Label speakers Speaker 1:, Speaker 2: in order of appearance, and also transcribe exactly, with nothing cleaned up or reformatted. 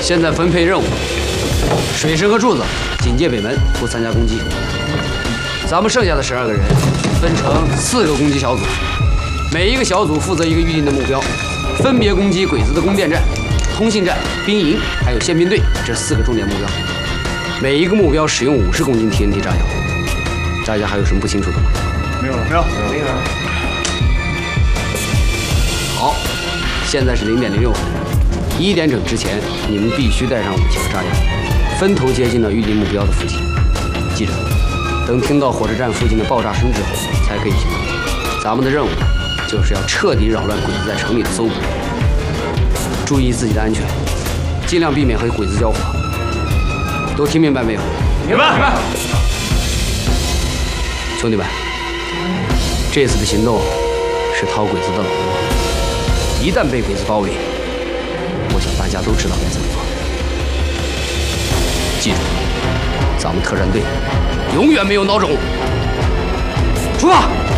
Speaker 1: 现在分配任务：水神和柱子警戒北门，不参加攻击。咱们剩下的十二个人分成四个攻击小组，每一个小组负责一个预定的目标，分别攻击鬼子的宫殿站、通信站、兵营，还有宪兵队这四个重点目标。每一个目标使用五十公斤 T N T 炸药。大家还有什么不清楚的吗？
Speaker 2: 没有了，没有，没有了。
Speaker 1: 好，现在是零点零六分，一点整之前，你们必须带上武器和炸药，分头接近到预定目标的附近。记着，等听到火车站附近的爆炸声之后，才可以行动。咱们的任务就是要彻底扰乱鬼子在城里的搜捕，注意自己的安全，尽量避免和鬼子交火。都听明白没有？
Speaker 2: 明白。明白。
Speaker 1: 兄弟们，这次的行动是掏鬼子的老窝。一旦被鬼子包围，我想大家都知道该怎么做。记住，咱们特战队永远没有孬种。出发！